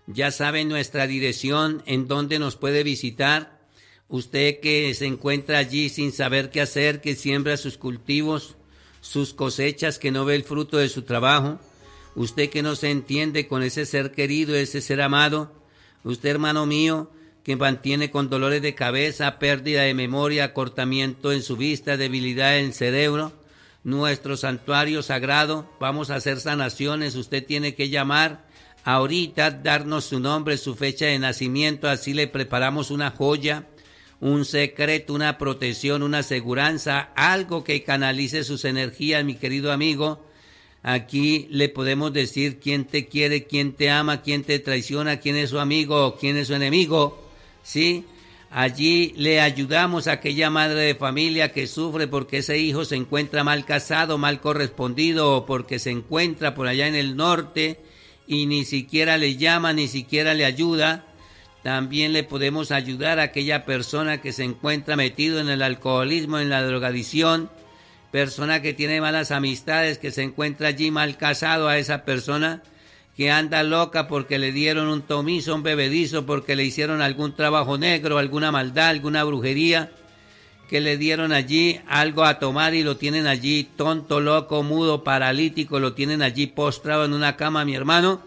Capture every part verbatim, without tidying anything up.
Ya sabe nuestra dirección, en donde nos puede visitar. Usted que se encuentra allí sin saber qué hacer, que siembra sus cultivos, sus cosechas, que no ve el fruto de su trabajo. Usted que no se entiende con ese ser querido, ese ser amado. Usted, hermano mío, que mantiene con dolores de cabeza, pérdida de memoria, acortamiento en su vista, debilidad en el cerebro. Nuestro santuario sagrado, vamos a hacer sanaciones. Usted tiene que llamar ahorita, darnos su nombre, su fecha de nacimiento, así le preparamos una joya, un secreto, una protección, una aseguranza, algo que canalice sus energías, mi querido amigo. Aquí le podemos decir quién te quiere, quién te ama, quién te traiciona, quién es su amigo o quién es su enemigo, ¿sí? Allí le ayudamos a aquella madre de familia que sufre porque ese hijo se encuentra mal casado, mal correspondido, o porque se encuentra por allá en el norte y ni siquiera le llama, ni siquiera le ayuda. También le podemos ayudar a aquella persona que se encuentra metido en el alcoholismo, en la drogadicción, persona que tiene malas amistades, que se encuentra allí mal casado, a esa persona que anda loca porque le dieron un tomizo, un bebedizo, porque le hicieron algún trabajo negro, alguna maldad, alguna brujería, que le dieron allí algo a tomar y lo tienen allí tonto, loco, mudo, paralítico, lo tienen allí postrado en una cama, mi hermano.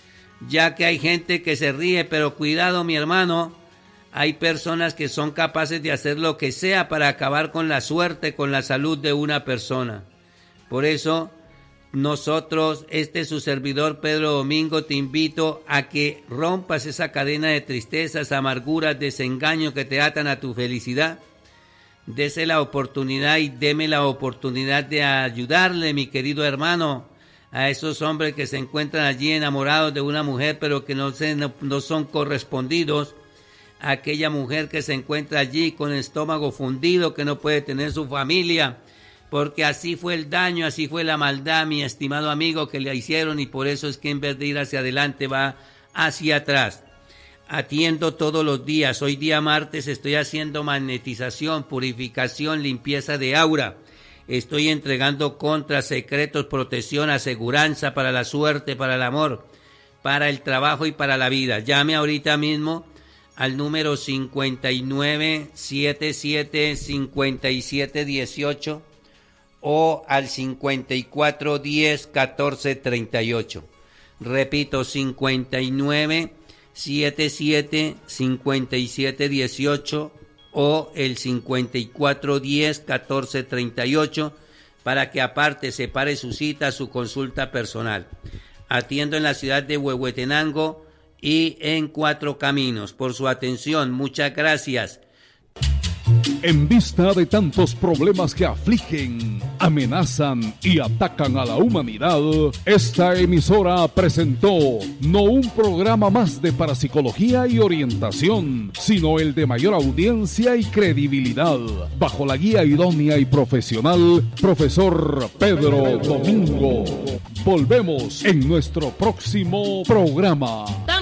Ya que hay gente que se ríe, pero cuidado, mi hermano, hay personas que son capaces de hacer lo que sea para acabar con la suerte, con la salud de una persona. Por eso, nosotros, este es su servidor Pedro Domingo, te invito a que rompas esa cadena de tristezas, amarguras, desengaño que te atan a tu felicidad. Dese la oportunidad y deme la oportunidad de ayudarle, mi querido hermano, a esos hombres que se encuentran allí enamorados de una mujer, pero que no, se, no, no son correspondidos. A aquella mujer que se encuentra allí con el estómago fundido, que no puede tener su familia, porque así fue el daño, así fue la maldad, mi estimado amigo, que le hicieron, y por eso es que en vez de ir hacia adelante va hacia atrás. Atiendo todos los días. Hoy día martes estoy haciendo magnetización, purificación, limpieza de aura. Estoy entregando contras, secretos, protección, aseguranza para la suerte, para el amor, para el trabajo y para la vida. Llame ahorita mismo al número cincuenta y nueve, setenta y siete, cincuenta y siete dieciocho o al cincuenta y cuatro, diez, catorce, treinta y ocho. Repito, cincuenta y nueve, setenta y siete, cincuenta y siete dieciocho o el cincuenta y cuatro, diez, catorce, treinta y ocho, para que aparte separe su cita, su consulta personal. Atiendo en la ciudad de Huehuetenango y en Cuatro Caminos. Por su atención, muchas gracias. En vista de tantos problemas que afligen, amenazan y atacan a la humanidad, esta emisora presentó no un programa más de parapsicología y orientación, sino el de mayor audiencia y credibilidad, bajo la guía idónea y profesional, profesor Pedro Domingo. Volvemos en nuestro próximo programa.